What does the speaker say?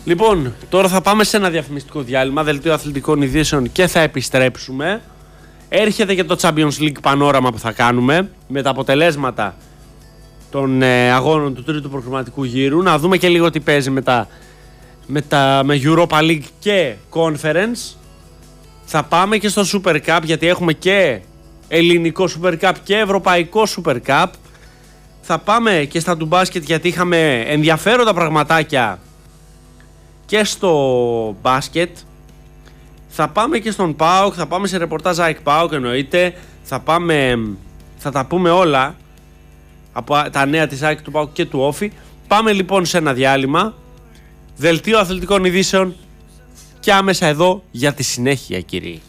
Λοιπόν, τώρα θα πάμε σε ένα διαφημιστικό διάλειμμα, δελτίο αθλητικών ειδήσεων και θα επιστρέψουμε. Έρχεται και το Champions League πανόραμα που θα κάνουμε με τα αποτελέσματα των αγώνων του τρίτου προκριματικού γύρου. Να δούμε και λίγο τι παίζει με Europa League και Conference. Θα πάμε και στο Super Cup, γιατί έχουμε και ελληνικό Super Cup και ευρωπαϊκό Super Cup. Θα πάμε και στα του μπάσκετ, γιατί είχαμε ενδιαφέροντα πραγματάκια και στο μπάσκετ. Θα πάμε και στον ΠΑΟΚ, θα πάμε σε ρεπορτάζ ΑΕΚ ΠΑΟΚ εννοείται. Θα τα πούμε όλα από τα νέα της ΑΕΚ, του ΠΑΟΚ και του Όφη. Πάμε λοιπόν σε ένα διάλειμμα, δελτίο αθλητικών ειδήσεων και άμεσα εδώ για τη συνέχεια, κύριοι.